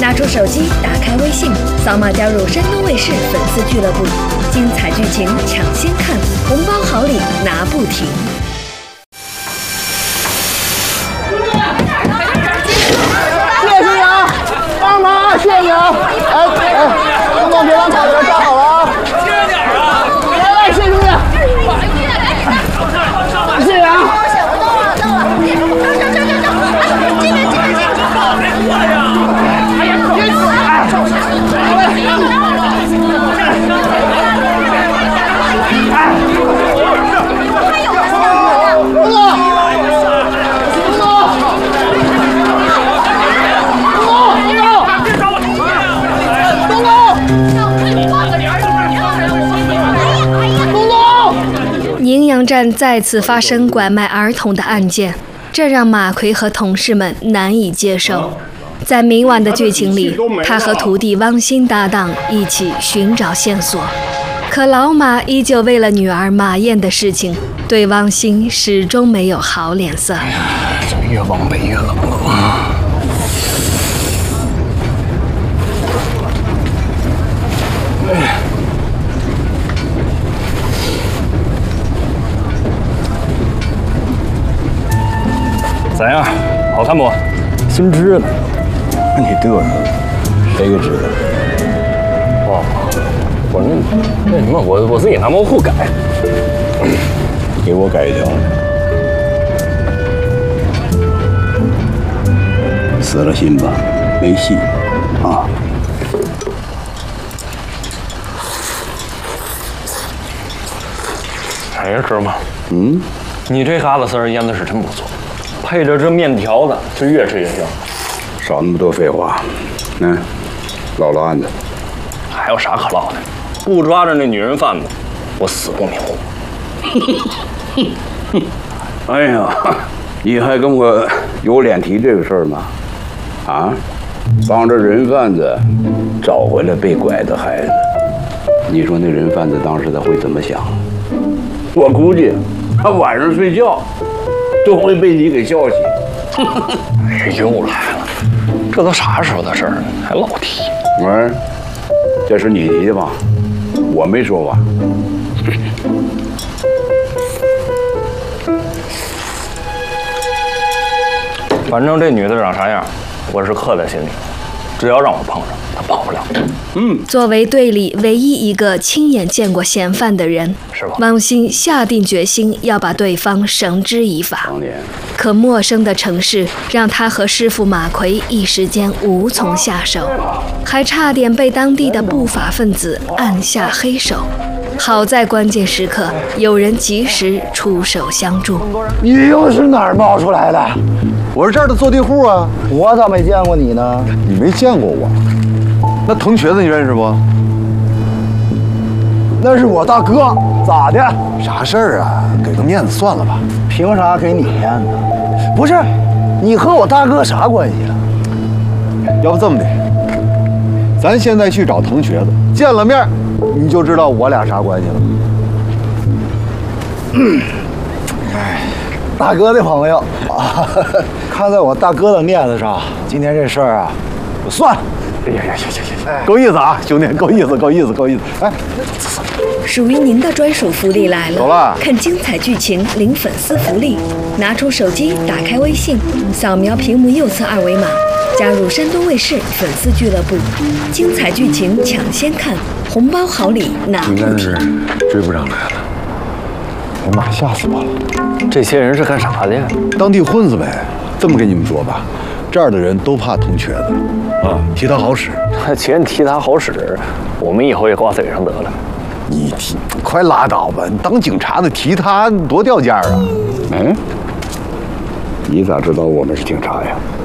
拿出手机，打开微信，扫码加入山东卫视粉丝俱乐部，精彩剧情抢先看，红包好礼拿不停。 谢谢啊，帮忙，谢谢啊！东东别往草原站好了啊！ 轻点啊！ 来，谢兄弟，谢谢啊！ 宁阳站再次发生拐卖儿童的案件，这让马奎和同事们难以接受。在明晚的剧情里，他和徒弟汪鑫搭档一起寻找线索，可老马依旧为了女儿马燕的事情，对汪鑫始终没有好脸色。 哎呀，这越往北越冷了。咋样？好看不？新织的。 你嘚瑟，谁给织的？ 哦，那什么，我自己拿模糊改。 给我改一条。死了心吧，没戏啊！ 哎呀，芝麻， 嗯， 你这嘎子丝儿腌的是真不错，配着这面条子，就越吃越香。 少那么多废话，唠案子。 还有啥可唠的？不抓着那女人贩子，我死不瞑目。 哎呀，你还跟我有脸提这个事儿吗？啊，帮着人贩子找回来被拐的孩子，你说那人贩子当时他会怎么想？我估计他晚上睡觉都会被你给叫醒。 哎，又来了，这都啥时候的事儿了，还老提？ 喂，这是你提的吧？我没说吧？ 反正这女的长啥样，我是刻在心里了。只要让我碰上，她跑不了。 作为队里唯一一个亲眼见过嫌犯的人， 是吧？ 汪鑫下定决心要把对方绳之以法。 当年， 可陌生的城市让他和师傅马奎一时间无从下手，还差点被当地的不法分子按下黑手。好在关键时刻有人及时出手相助。 你又是哪儿冒出来的？ 我是这儿的坐地户啊。 我咋没见过你呢？ 你没见过我？那藤瘸子你认识不？ 那是我大哥，咋的？ 啥事儿啊？给个面子算了吧。 凭啥给你面子？不是，你和我大哥啥关系啊？ 要不这么的，咱现在去找藤瘸子，见了面你就知道我俩啥关系了。 大哥的朋友啊，看在我大哥的面子上，今天这事儿啊，就算了。 哎呀，够意思啊，兄弟，够意思。哎， 属于您的专属福利来了！ 走了， 看精彩剧情领粉丝福利，拿出手机，打开微信，扫描屏幕右侧二维码，加入山东卫视粉丝俱乐部，精彩剧情抢先看，红包好礼拿不停。 应该是追不上来了。我妈，吓死我了！ 这些人是干啥的呀？ 当地混子呗。这么跟你们说吧，这儿的人都怕藤瘸子，啊，替他好使。 既然替他好使，我们以后也挂嘴上得了。 你提，快拉倒吧！你当警察的提他多掉价啊！ 你咋知道我们是警察呀？